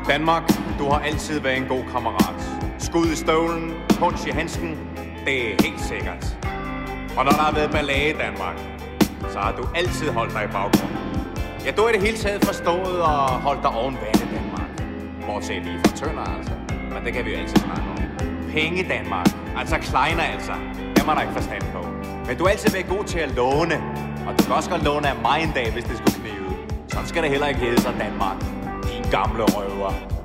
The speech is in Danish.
Danmark, du har altid været en god kammerat. Skud i støvlen, punch i handsken, det er helt sikkert. Og når der har været ballade i Danmark, så har du altid holdt dig i baggrunden. Ja, du har i det hele taget forstået og holdt dig oven vand i Danmark. Bortset lige fra Tønder, altså. Men det kan vi jo altid snakke om. Penge Danmark, altså kleiner altså. Det må der ikke forstand på. Men du har altid været god til at låne. Og du kan også godt låne af mig en dag, hvis det skulle knive. Sådan skal det heller ikke hedde sig, Danmark. Din gamle røver.